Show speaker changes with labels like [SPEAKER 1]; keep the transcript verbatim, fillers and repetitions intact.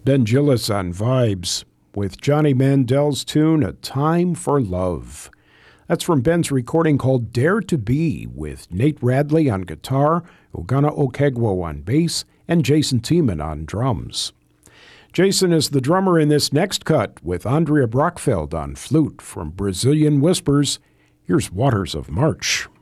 [SPEAKER 1] Ben Gillis on Vibes with Johnny Mandel's tune, A Time for Love. That's from Ben's recording called Dare to Be, with Nate Radley on guitar, Ogana Okegwo on bass, and Jason Tiemann on drums. Jason is the drummer in this next cut with Andrea Brockfeld on flute from Brazilian Whispers. Here's Waters of March.